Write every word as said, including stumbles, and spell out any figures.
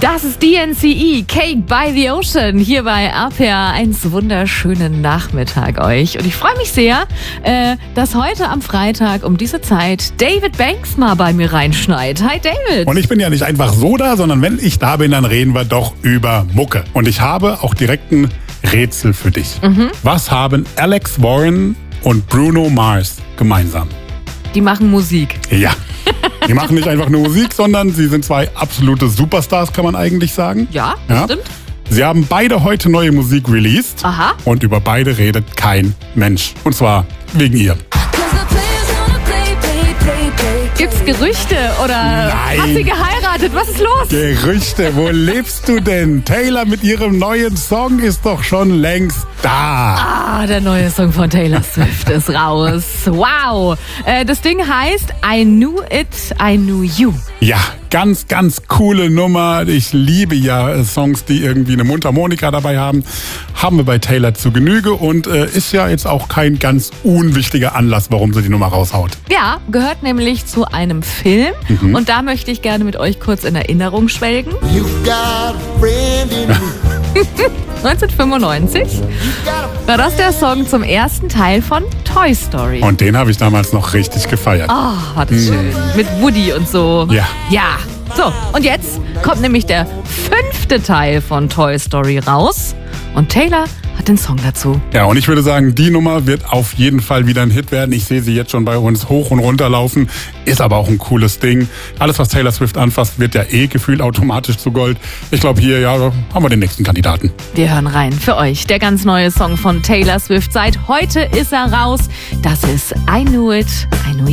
Das ist D N C E, Cake by the Ocean, hier bei R P R eins. Wunderschönen Nachmittag euch. Und ich freue mich sehr, äh, dass heute am Freitag um diese Zeit David Banks mal bei mir reinschneit. Hi David. Und ich bin ja nicht einfach so da, sondern wenn ich da bin, dann reden wir doch über Mucke. Und ich habe auch direkt ein Rätsel für dich. Mhm. Was haben Alex Warren und Bruno Mars gemeinsam? Die machen Musik. Ja. Die machen nicht einfach nur Musik, sondern sie sind zwei absolute Superstars, kann man eigentlich sagen. Ja, das ja. stimmt. Sie haben beide heute neue Musik released. Aha. Und über beide redet kein Mensch. Und zwar wegen ihr. Gibt's Gerüchte oder Nein. hat sie geheiratet? Was ist los? Gerüchte, wo lebst du denn? Taylor mit ihrem neuen Song ist doch schon längst da. Ah, der neue Song von Taylor Swift ist raus. Wow. Äh, das Ding heißt I Knew It, I Knew You. Ja, ganz, ganz coole Nummer. Ich liebe ja Songs, die irgendwie eine Mundharmonika dabei haben. Haben wir bei Taylor zu Genüge und äh, ist ja jetzt auch kein ganz unwichtiger Anlass, warum sie die Nummer raushaut. Ja, gehört nämlich zu einem Film mhm. und da möchte ich gerne mit euch kurz in Erinnerung schwelgen. You got a friend in me. neunzehnhundertfünfundneunzig war das der Song zum ersten Teil von Toy Story. Und den habe ich damals noch richtig gefeiert. Oh, war das mhm. schön. Mit Woody und so. Ja. Ja. So, und jetzt kommt nämlich der fünfte Teil von Toy Story raus. Und Taylor hat den Song dazu. Ja, und ich würde sagen, die Nummer wird auf jeden Fall wieder ein Hit werden. Ich sehe sie jetzt schon bei uns hoch und runter laufen. Ist aber auch ein cooles Ding. Alles, was Taylor Swift anfasst, wird ja eh gefühlt automatisch zu Gold. Ich glaube, hier ja, haben wir den nächsten Kandidaten. Wir hören rein für euch. Der ganz neue Song von Taylor Swift. Seit heute ist er raus. Das ist I Knew It, I Knew You.